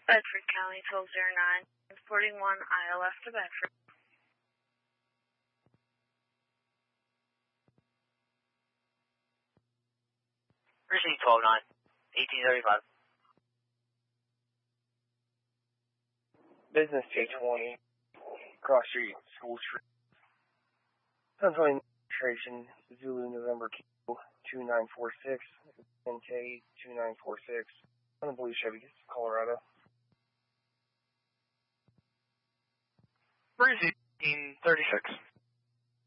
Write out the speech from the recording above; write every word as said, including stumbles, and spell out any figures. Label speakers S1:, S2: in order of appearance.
S1: Bedford County, twelve oh nine, forty-one I L F to Bedford.
S2: Receive twelve nine, eighteen thirty-five.
S3: Business J twenty, Cross Street, School Street. Pennsylvania Registration, Zulu November Kilo two nine four six, N K two nine four six, on the Blue Chevy, Colorado.
S4: Receive eighteen thirty-six.